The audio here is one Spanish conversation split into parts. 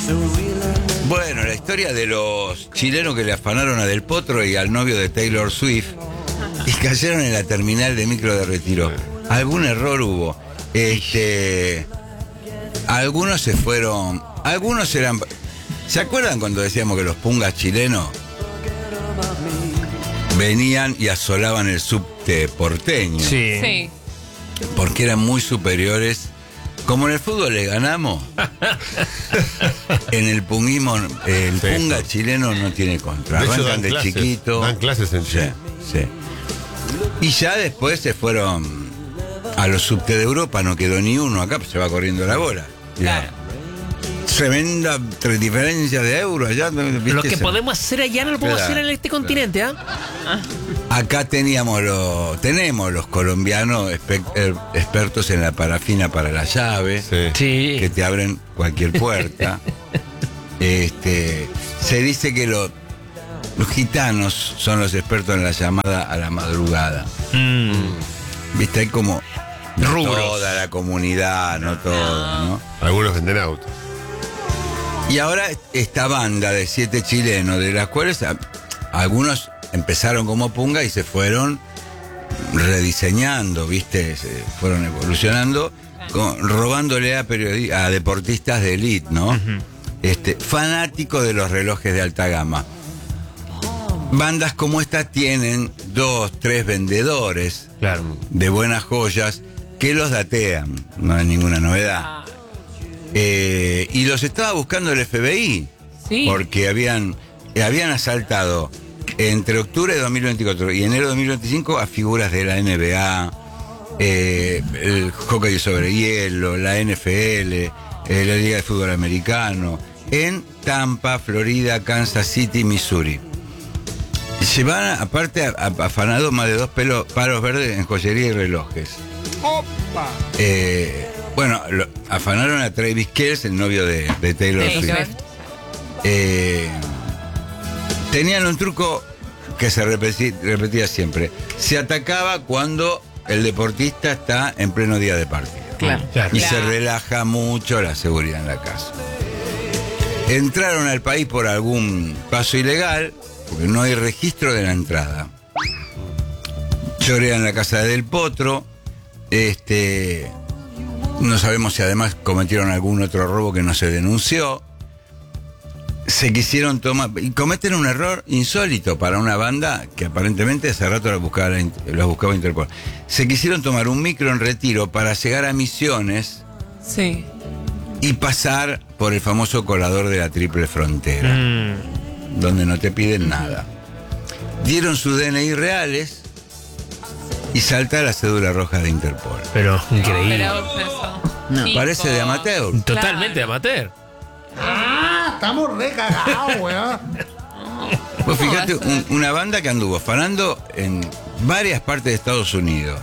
Bueno, la historia de los chilenos que le afanaron a Del Potro y al novio de Taylor Swift y cayeron en la terminal de micro de Retiro. Algún error hubo. Algunos se fueron. Algunos eran. ¿Se acuerdan cuando decíamos que los pungas chilenos venían y asolaban el subte porteño? Sí. Porque eran muy superiores. Como en el fútbol le ganamos, en el punguismo, el punga chileno no tiene contra. De hecho, Arrancan de clases, chiquito. dan clases en Chile. Sí. Y ya después se fueron a los subte de Europa, no quedó ni uno acá, pues se va corriendo la bola. Claro. Tremenda diferencia de euros allá. ¿viste? Lo que podemos hacer allá no lo podemos Claro, hacer en este continente, ¿ah? Acá tenemos los colombianos expertos en la parafina para la llave, Sí. que te abren cualquier puerta. Se dice que los gitanos son los expertos en la llamada a la madrugada. Viste, hay como Rubros. toda la comunidad, no toda, ¿no? Algunos venden autos. Y ahora esta banda de 7 chilenos, de las cuales algunos empezaron como punga y se fueron rediseñando, ¿viste? Se fueron evolucionando, robándole a deportistas de élite, ¿no? Fanáticos de los relojes de alta gama. Bandas como esta tienen 2, 3 vendedores de buenas joyas que los datean, no hay ninguna novedad. Y los estaba buscando el FBI, porque habían asaltado entre octubre de 2024 y enero de 2025 a figuras de la NBA, el hockey sobre hielo, la NFL, la Liga de Fútbol Americano, en Tampa, Florida, Kansas City, Missouri. Llevan, aparte, afanado más de 2 palos verdes en joyería y relojes. ¡Opa! Bueno, afanaron a Travis Kelce, el novio de Taylor Swift. Tenían un truco que se repetía siempre. Se atacaba cuando el deportista está en pleno día de partido. Claro. Y se relaja mucho la seguridad en la casa. Entraron al país por algún paso ilegal, porque no hay registro de la entrada. Chorean la casa de Del Potro. No sabemos si además cometieron algún otro robo que no se denunció. Se quisieron tomar... Y cometen un error insólito para una banda que aparentemente hace rato los buscaba Interpol. Se quisieron tomar un micro en Retiro para llegar a Misiones y pasar por el famoso colador de la Triple Frontera, donde no te piden nada. Dieron sus DNI reales y salta la cédula roja de Interpol. Pero increíble. Parece de amateur. Totalmente amateur. Estamos re cagados, weón. Pues fíjate, una banda que anduvo afanando en varias partes de Estados Unidos.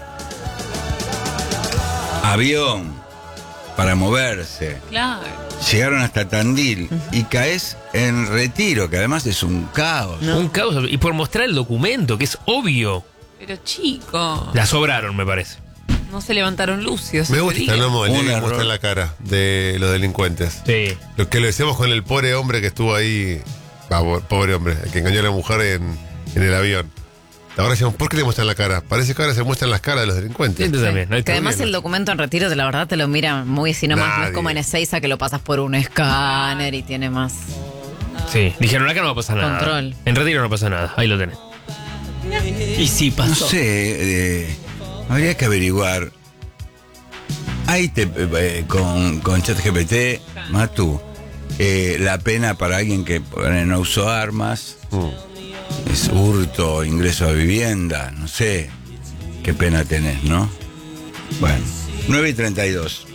Avión para moverse. Claro. Llegaron hasta Tandil y caes en Retiro, que además es un caos. Un caos. Y por mostrar el documento, que es obvio. Pero chico, La sobraron, me parece. no se levantaron lucios. Me gusta esta nueva modalidad Un que error. muestra la cara de los delincuentes. Sí. Lo que lo decíamos con el pobre hombre que estuvo ahí. Pobre hombre, el que engañó a la mujer en el avión. Ahora decimos, ¿por qué le muestran la cara? Parece que ahora se muestran las caras de los delincuentes. Siento también. No hay Que además problema. el documento en Retiro, la verdad, te lo mira muy así nomás. No es Nadie. como en Ezeiza que lo pasas por un escáner y tiene más. Sí. Dijeron, acá no va a pasar nada. Control. En Retiro no pasa nada. Ahí lo tenés. Y sí No pasó. sé, habría que averiguar. Ahí con ChatGPT, Matu, la pena para alguien que no usó armas, es hurto, ingreso a vivienda, no sé qué pena tenés, ¿no? Bueno, 9:32.